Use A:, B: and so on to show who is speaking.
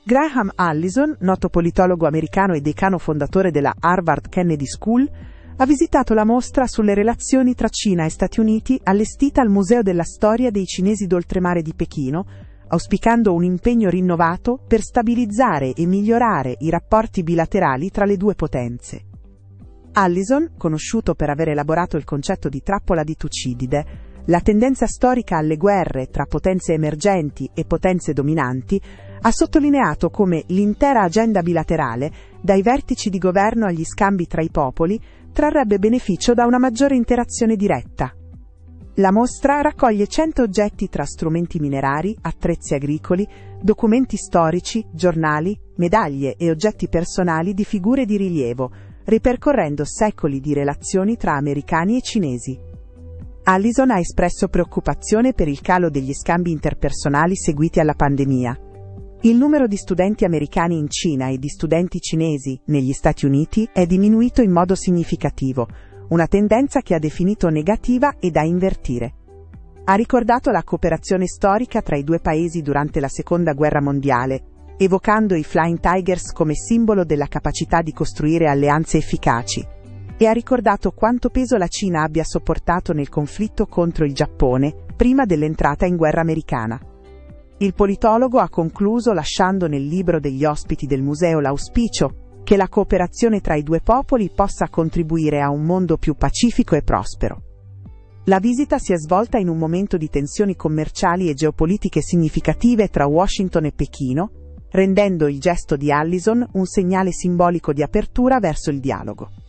A: Graham Allison, noto politologo americano e decano fondatore della Harvard Kennedy School, ha visitato la mostra sulle relazioni tra Cina e Stati Uniti allestita al Museo della Storia dei Cinesi d'Oltremare di Pechino, auspicando un impegno rinnovato per stabilizzare e migliorare i rapporti bilaterali tra le due potenze. Allison, conosciuto per aver elaborato il concetto di trappola di Tucidide, la tendenza storica alle guerre tra potenze emergenti e potenze dominanti, ha sottolineato come l'intera agenda bilaterale, dai vertici di governo agli scambi tra i popoli, trarrebbe beneficio da una maggiore interazione diretta. La mostra raccoglie 100 oggetti tra strumenti minerari, attrezzi agricoli, documenti storici, giornali, medaglie e oggetti personali di figure di rilievo, ripercorrendo secoli di relazioni tra americani e cinesi. Allison ha espresso preoccupazione per il calo degli scambi interpersonali seguiti alla pandemia. Il numero di studenti americani in Cina e di studenti cinesi negli Stati Uniti è diminuito in modo significativo, una tendenza che ha definito negativa e da invertire. Ha ricordato la cooperazione storica tra i due paesi durante la Seconda Guerra Mondiale, evocando i Flying Tigers come simbolo della capacità di costruire alleanze efficaci, e ha ricordato quanto peso la Cina abbia sopportato nel conflitto contro il Giappone prima dell'entrata in guerra americana. Il politologo ha concluso lasciando nel libro degli ospiti del museo l'auspicio che la cooperazione tra i due popoli possa contribuire a un mondo più pacifico e prospero. La visita si è svolta in un momento di tensioni commerciali e geopolitiche significative tra Washington e Pechino, rendendo il gesto di Allison un segnale simbolico di apertura verso il dialogo.